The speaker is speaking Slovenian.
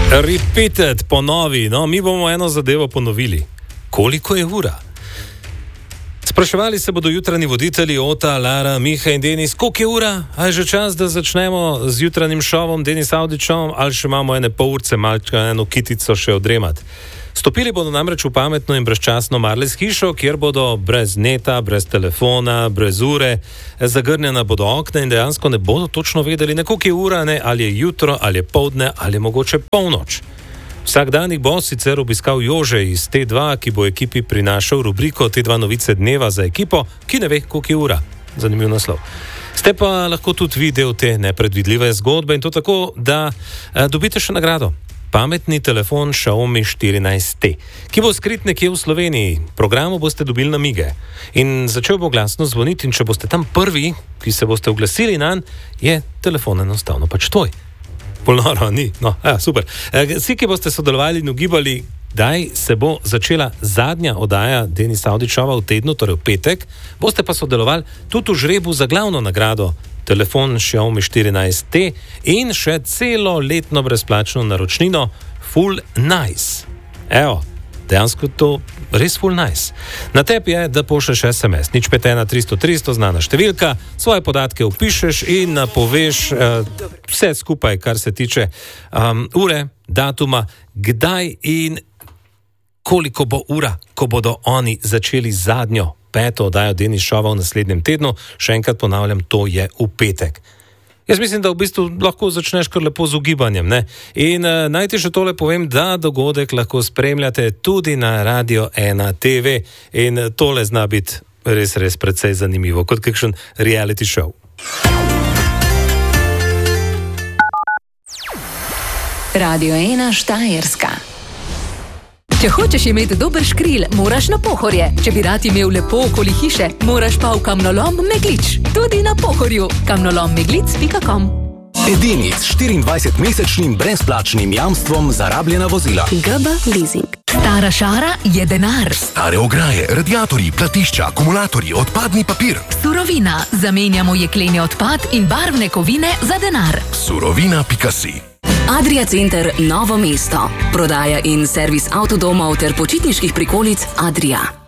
Repeated, ponovi. No, mi bomo eno zadevo ponovili. Koliko je ura? Spraševali se bodo jutranji voditelji Ota, Lara, Miha in Denis, koliko je ura? A je že čas, da začnemo z jutranjim šovom, Denis Avdićem, ali še imamo ene pol urce, malčka eno kitico še odremati. Stopili bodo namreč v pametno in brezčasno Marles hišo, kjer bodo brez neta, brez telefona, brez ure, zagrnjena bodo okna in dejansko ne bodo točno vedeli, koliko je ura, ne, ali je jutro, ali je poldne, ali je mogoče polnoč. Vsak dan jih bo sicer obiskal Jože iz T2, ki bo ekipi prinašal rubriko T2 novice dneva za ekipo, ki ne ve, koliko je ura. Zanimiv naslov. Ste pa lahko tudi vi del te nepredvidljive zgodbe in to tako, da dobite še nagrado. Pametni telefon Xiaomi 14T, ki bo skrit nekje v Sloveniji. Programu boste dobili namige. In začel bo glasno zvoniti in če boste tam prvi, ki se boste oglasili nanj, je telefon enostavno pač tvoj. Polnoro, ni. No, super. Vsi, ki boste sodelovali in ugibali, kdaj se bo začela zadnja oddaja Denisa Avdićeva v tednu, torej v petek, boste pa sodelovali tudi v žrebu za glavno nagrado, telefon Xiaomi 14T in še celo letno brezplačno naročnino Full Nice. Evo, dejansko to res Full Nice. Na tebi je, da pošlješ SMS, 051 300 300, znana številka, svoje podatke vpišeš in napoveš vse skupaj, kar se tiče ure, datuma, kdaj in koliko bo ura, ko bodo oni začeli zadnjo peto oddajo Denis šova v naslednjem tednu. Še enkrat ponavljam, to je v petek. Jaz mislim, da v bistvu lahko začneš kar lepo z ugibanjem, ne? In naj ti še tole povem, da dogodek lahko spremljate tudi na Radio 1 TV in tole zna biti res precej zanimivo, kot kakšen reality show. Radio 1 Štajerska. Če hočeš imeti dober škril, moraš na Pohorje. Če bi rad imel lepo okoli hiše, moraš pa v Kamnolom Meglič. Tudi na Pohorju. kamnolommeglic.com. Edini s 24-mesečnim brezplačnim jamstvom za rabljena vozila. GB Leasing. Stara šara je denar. Stare ograje, radiatorji, platišča, akumulatorji, odpadni papir. Surovina. Zamenjamo jekleni odpad in barvne kovine za denar. Surovina.si. Adria Center Novo mesto. Prodaja in servis avtodomov ter počitniških prikolic Adria.